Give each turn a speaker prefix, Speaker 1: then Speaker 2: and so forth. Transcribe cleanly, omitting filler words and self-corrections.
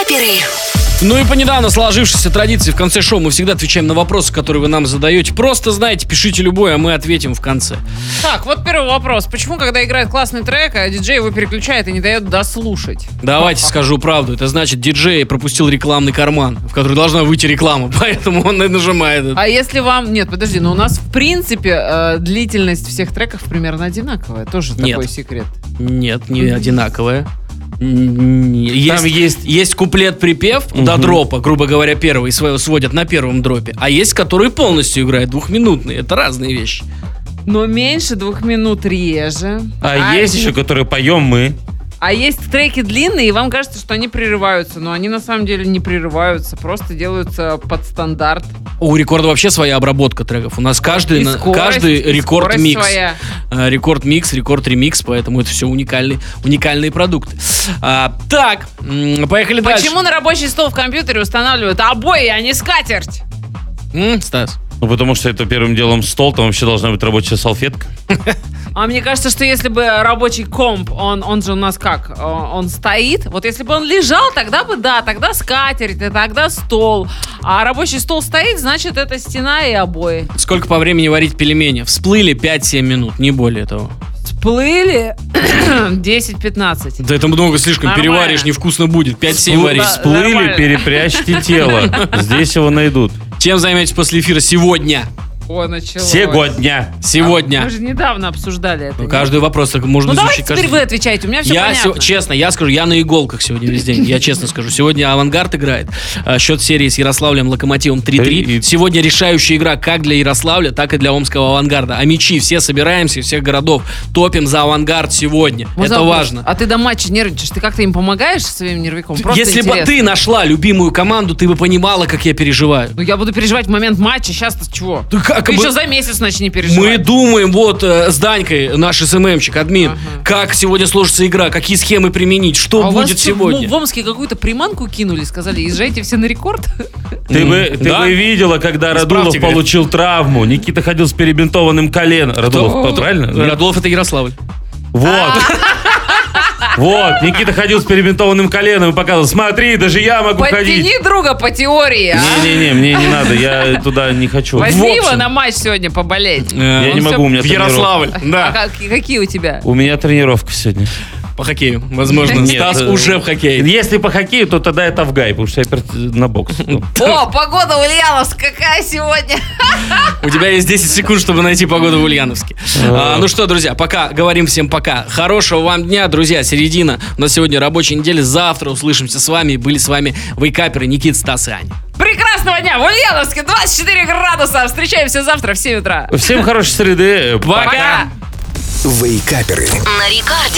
Speaker 1: Вейкаперы.
Speaker 2: Ну и по недавно сложившейся традиции в конце шоу мы всегда отвечаем на вопросы, которые вы нам задаете. Просто, знаете, пишите любой, а мы ответим в конце.
Speaker 3: Так, вот первый вопрос. Почему, когда играет классный трек, а диджей его переключает и не дает дослушать?
Speaker 2: Давайте скажу правду. Это значит, диджей пропустил рекламный карман, в который должна выйти реклама, поэтому он и нажимает.
Speaker 3: А если вам... Нет, подожди, но у нас в принципе длительность всех треков примерно одинаковая. Тоже такой секрет.
Speaker 2: Нет, не одинаковая. Там есть куплет-припев до дропа, грубо говоря, первый, сводят на первом дропе. А есть, которые полностью играют, двухминутные. Это разные вещи.
Speaker 3: Но меньше 2 минут реже.
Speaker 4: А есть еще, которые поем мы.
Speaker 3: А есть треки длинные, и вам кажется, что они прерываются. Но они на самом деле не прерываются, просто делаются под стандарт.
Speaker 2: У рекорда вообще своя обработка треков. У нас каждый рекорд-микс. Рекорд-микс, рекорд-ремикс, поэтому это все уникальные продукты. Так, поехали дальше.
Speaker 3: Почему на рабочий стол в компьютере устанавливают обои, а не скатерть?
Speaker 2: Стас?
Speaker 4: Ну, потому что это первым делом стол, там вообще должна быть рабочая салфетка.
Speaker 3: А мне кажется, что если бы рабочий комп, он же у нас как? Он стоит. Вот если бы он лежал, тогда бы да, тогда скатерть, тогда стол. А рабочий стол стоит, значит, это стена и обои.
Speaker 2: Сколько по времени варить пельмени? Всплыли 5-7 минут, не более того.
Speaker 3: Всплыли 10-15.
Speaker 2: Да это много слишком,
Speaker 3: Нормально.
Speaker 2: переваришь, невкусно будет. 5-7 варить.
Speaker 4: Всплыли,
Speaker 3: нормально.
Speaker 4: Перепрячьте тело. Здесь его найдут.
Speaker 2: Чем займетесь после эфира сегодня?
Speaker 3: О, началось.
Speaker 4: Сегодня.
Speaker 2: Сегодня.
Speaker 3: Мы же недавно обсуждали это.
Speaker 2: Ну, каждый вопрос так можно
Speaker 3: Ну давайте
Speaker 2: изучить.
Speaker 3: теперь вы отвечаете, у меня все понятно.
Speaker 2: Честно, я скажу, я на иголках сегодня весь день. Я честно скажу. Сегодня «Авангард» играет. Счет серии с Ярославлем «Локомотивом» 3-3. Сегодня решающая игра как для Ярославля, так и для омского «Авангарда». А мячи все собираемся, из всех городов. Топим за «Авангард» сегодня. Это важно.
Speaker 3: А ты до матча нервничаешь? Ты как-то им помогаешь своим нервиком? Просто
Speaker 2: Если бы
Speaker 3: интересно.
Speaker 2: ты нашла любимую команду, ты бы понимала, как я переживаю.
Speaker 3: Ну я буду переживать в момент матча, сейчас-то чего?
Speaker 2: Да как
Speaker 3: Ты
Speaker 2: бы-
Speaker 3: еще за месяц начни
Speaker 2: Мы
Speaker 3: переживать.
Speaker 2: думаем, вот, с Данькой, наш СММщик, админ, как сегодня сложится игра, какие схемы применить, что
Speaker 3: А у вас
Speaker 2: будет
Speaker 3: что,
Speaker 2: сегодня.
Speaker 3: в Омске какую-то приманку кинули, сказали, езжайте все на рекорд?
Speaker 4: Ты бы видела, когда Радулов
Speaker 2: Исправьте, говорит.
Speaker 4: получил травму. Никита ходил с перебинтованным коленом. Радулов, правильно? Нет?
Speaker 2: Радулов — это Ярославль.
Speaker 4: Вот. Вот, Никита ходил с перебинтованным коленом и показывал: смотри, даже я могу ходить.
Speaker 3: Подтяни друга по теории, а?
Speaker 4: Не-не-не, мне не надо, я туда не хочу.
Speaker 3: Возьми его на матч сегодня поболеть.
Speaker 4: Я не
Speaker 3: Он
Speaker 4: могу, у меня
Speaker 2: В Ярославль,
Speaker 3: А
Speaker 2: да.
Speaker 3: какие у тебя?
Speaker 4: У меня тренировка сегодня.
Speaker 2: По хоккею, возможно.
Speaker 4: Нет,
Speaker 2: Стас уже в хоккее.
Speaker 4: Если по хоккею, то тогда это в гай, потому что я на бокс.
Speaker 3: О, погода в Ульяновске какая сегодня?
Speaker 2: У тебя есть 10 секунд, чтобы найти погоду в Ульяновске. Ну что, друзья, пока. Говорим всем пока. Хорошего вам дня, друзья. Середина. У нас сегодня рабочая неделя. Завтра услышимся с вами. Были с вами вейкаперы Никита, Стас и Аня.
Speaker 3: Прекрасного дня! В Ульяновске 24 градуса. Встречаемся завтра в 7 утра.
Speaker 4: Всем хорошей среды.
Speaker 3: Пока!
Speaker 1: Вейкаперы. На рекорде.